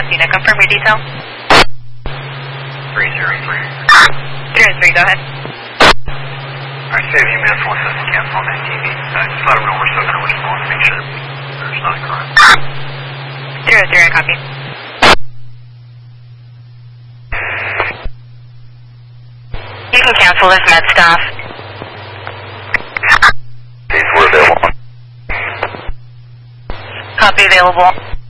Pasadena. Confirm your detail. 303. 303, go ahead. Alright, say a few minutes, we'll assist and cancel on that TV. Just let them know we're still going to respond to make sure there's not a crime. 303, I copy. You can cancel this, med staff. These were available. Copy available.